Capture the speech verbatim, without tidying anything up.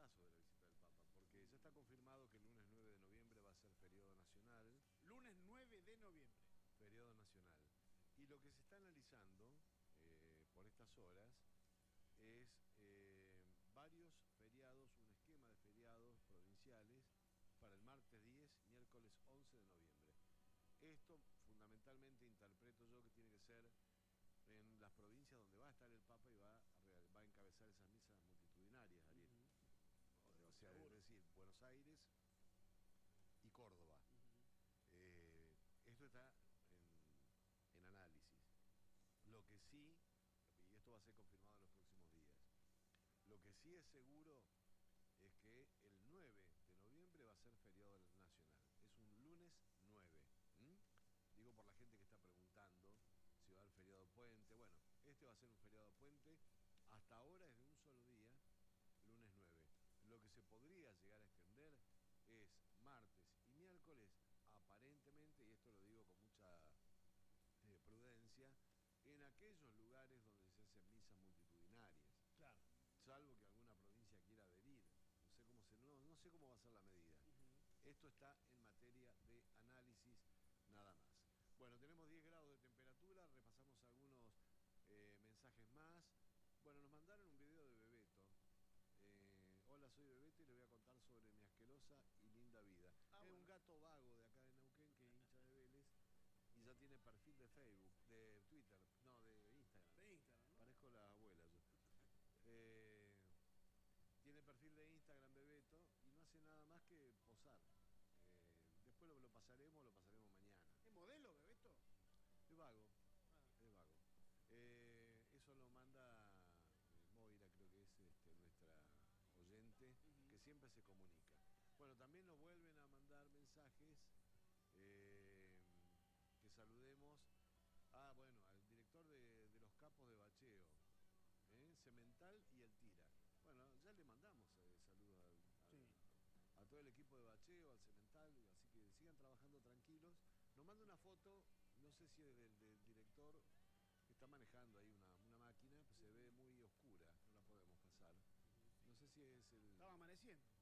datazo de la visita del Papa, porque ya está confirmado que el lunes nueve de noviembre va a ser feriado nacional. Lunes nueve de noviembre. Feriado nacional. Y lo que se está analizando eh, por estas horas es eh, varios feriados, un esquema de feriados provinciales para el martes diez, miércoles once de noviembre. Esto fundamentalmente interpreto yo que tiene que ser en las provincias donde va a estar el Papa y va a, va a encabezar esas misas multitudinarias, Ariel. Uh-huh. O sea, es decir, Buenos Aires y Córdoba. Uh-huh. eh, esto está en, en análisis. Lo que sí, y esto va a ser confirmado en los próximos días, lo que sí es seguro es que el nueve de noviembre va a ser feriado nacional. Es un lunes nueve. ¿Mm? Digo por la gente que está preguntando si va a haber feriado puente. Bueno, este va a ser un feriado puente. Hasta ahora es de un solo día, lunes nueve. Lo que se podría llegar a extender es martes y miércoles, aparentemente, y esto lo digo con mucha eh, prudencia, en aquellos lugares donde se hacen misas multitudinarias. Claro. Salvo que alguna provincia quiera adherir. No sé cómo, se, no, no sé cómo va a ser la medida. Uh-huh. Esto está en materia de análisis nada más. Bueno, tenemos diez grados de temperatura, repasamos algunos eh, mensajes más. Bueno, nos mandaron un video de Bebeto. Eh, hola, soy Bebeto y le voy a contar sobre mi asquerosa y linda vida. Ah, es bueno. Un gato vago de acá de Neuquén que es hincha de Vélez y ya tiene perfil de Facebook, de Twitter, no, de Instagram. De Instagram, ¿no? Parezco la abuela yo. Eh, tiene perfil de Instagram Bebeto y no hace nada más que posar. Eh, después lo, lo pasaremos, lo pasaremos mañana. ¿Es modelo Bebeto? Es vago, ah. es vago. Eh, eso lo manda eh, Moira, creo que es este, nuestra oyente, uh-huh. que siempre se comunica. Bueno, también nos vuelven a mandar mensajes eh, que saludemos. Ah, bueno, al director de, de los capos de bacheo. ¿Eh? Cemental y el Tira. Bueno, ya le mandamos eh, saludos a, a, sí. a todo el equipo de bacheo, al Cemental, así que sigan trabajando tranquilos. Nos manda una foto, no sé si es del, del director, que está manejando ahí una, una máquina, pues se ve muy oscura, no la podemos pasar. No sé si es el... Estaba amaneciendo.